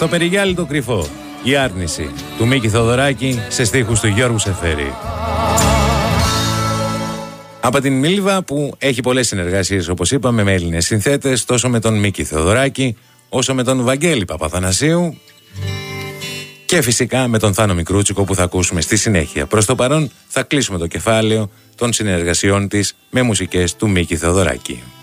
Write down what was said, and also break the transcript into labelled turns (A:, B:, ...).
A: Στο περιγιάλι το κρυφό, η άρνηση του Μίκη Θοδωράκη σε στίχους του Γιώργου Σεφέρη. Από την Μίλβα, που έχει πολλές συνεργασίες, όπως είπαμε, με Έλληνες συνθέτες, τόσο με τον Μίκη Θοδωράκη όσο με τον Βαγγέλη Παπαθανασίου και φυσικά με τον Θάνο Μικρούτσικο, που θα ακούσουμε στη συνέχεια. Προς το παρόν θα κλείσουμε το κεφάλαιο των συνεργασιών της με μουσικές του Μίκη Θοδωράκη.